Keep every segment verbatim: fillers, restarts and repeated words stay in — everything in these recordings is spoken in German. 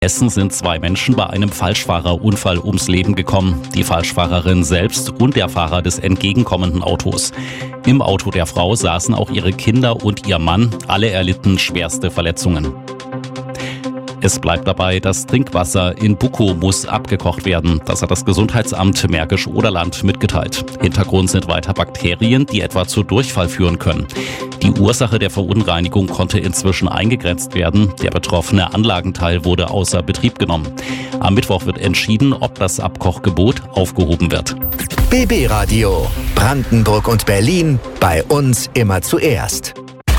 Essen sind zwei Menschen bei einem Falschfahrerunfall ums Leben gekommen. Die Falschfahrerin selbst und der Fahrer des entgegenkommenden Autos. Im Auto der Frau saßen auch ihre Kinder und ihr Mann. Alle erlitten schwerste Verletzungen. Es bleibt dabei, das Trinkwasser in Bukow muss abgekocht werden. Das hat das Gesundheitsamt Märkisch-Oderland mitgeteilt. Hintergrund sind weiter Bakterien, die etwa zu Durchfall führen können. Die Ursache der Verunreinigung konnte inzwischen eingegrenzt werden. Der betroffene Anlagenteil wurde außer Betrieb genommen. Am Mittwoch wird entschieden, ob das Abkochgebot aufgehoben wird. B B Radio. Brandenburg und Berlin. Bei uns immer zuerst.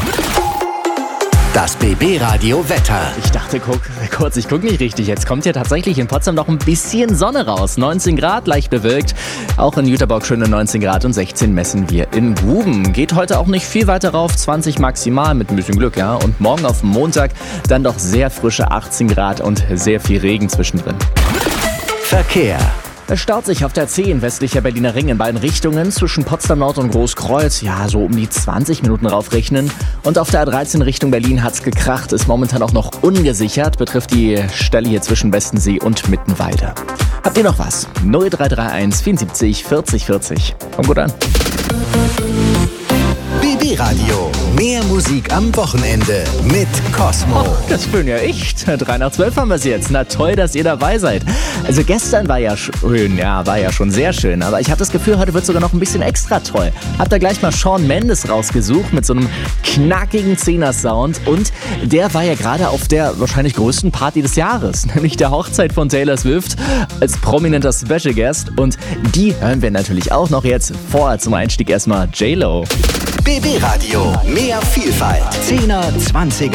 Das B B Radio Wetter. Ich dachte, guck, kurz, ich guck nicht richtig. Jetzt kommt ja tatsächlich in Potsdam noch ein bisschen Sonne raus. neunzehn Grad, leicht bewölkt. Auch in Jüterbock schöne neunzehn Grad und sechzehn messen wir in Guben. Geht heute auch nicht viel weiter rauf, zwanzig maximal mit ein bisschen Glück, ja. Und morgen auf Montag dann doch sehr frische achtzehn Grad und sehr viel Regen zwischendrin. Verkehr. Es staut sich auf der zehn westlicher Berliner Ring in beiden Richtungen zwischen Potsdam Nord und Großkreuz. Ja, so um die zwanzig Minuten raufrechnen. Und auf der A dreizehn Richtung Berlin hat's gekracht. Ist momentan auch noch ungesichert. Betrifft die Stelle hier zwischen Westensee und Mittenwalde. Habt ihr noch was? null drei drei eins vierundsiebzig vierzig vierzig. Kommt gut an. B B Radio. Mehr Musik am Wochenende mit Cosmo. Oh, das bin ja echt. drei nach zwölf haben wir es jetzt. Na toll, dass ihr dabei seid. Also gestern war ja schön, ja, war ja schon sehr schön. Aber ich habe das Gefühl, heute wird sogar noch ein bisschen extra toll. Habt ihr gleich mal Shawn Mendes rausgesucht mit so einem knackigen Zehner-Sound. Und der war ja gerade auf der wahrscheinlich größten Party des Jahres. Nämlich der Hochzeit von Taylor Swift als prominenter Special Guest. Und die hören wir natürlich auch noch jetzt. Vorher zum Einstieg erstmal J-Lo. B B Radio. Mehr Vielfalt. zehner, zwanziger